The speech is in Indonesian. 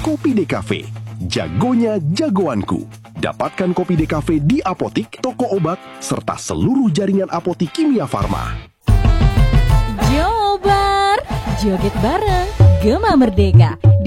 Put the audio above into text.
Kopi Decafe. Jagonya jagoanku. Dapatkan Kopi Decafe di apotik, toko obat, serta seluruh jaringan apotik Kimia Farma. Jobar, joget bareng, Gema Merdeka.